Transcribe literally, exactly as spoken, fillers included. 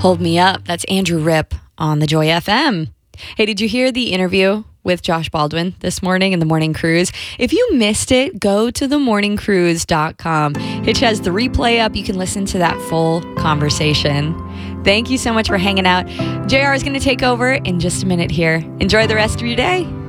Hold Me Up. That's Andrew Ripp on the Joy F M. Hey, did you hear the interview with Josh Baldwin this morning in the Morning Cruise? If you missed it, go to the morning cruise dot com. Hitch has the replay up. You can listen to that full conversation. Thank you so much for hanging out. J R is going to take over in just a minute here. Enjoy the rest of your day.